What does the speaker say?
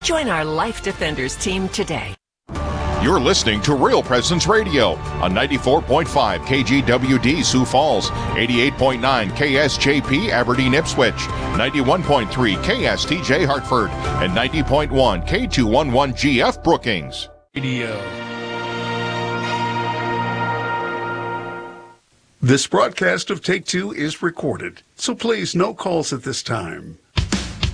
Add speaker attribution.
Speaker 1: Join our Life Defenders team today.
Speaker 2: You're listening to Real Presence Radio on 94.5 KGWD Sioux Falls, 88.9 KSJP Aberdeen Ipswich, 91.3 KSTJ Hartford, and 90.1 K211GF Brookings.
Speaker 3: Radio.
Speaker 4: This broadcast of Take Two is recorded, so please no calls at this time.